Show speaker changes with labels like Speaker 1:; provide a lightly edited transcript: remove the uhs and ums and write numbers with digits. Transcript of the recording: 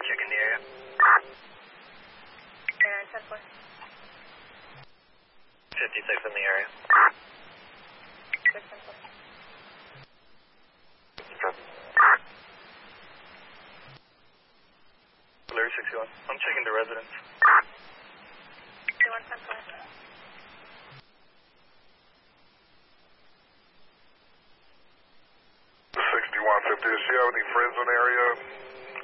Speaker 1: checking the area.
Speaker 2: Air 10-4.
Speaker 1: 56 in the area.
Speaker 2: 10-4.
Speaker 1: Larry 61. I'm checking the residence.
Speaker 2: 61 10-4.
Speaker 3: 6150, does she have any friends in the area?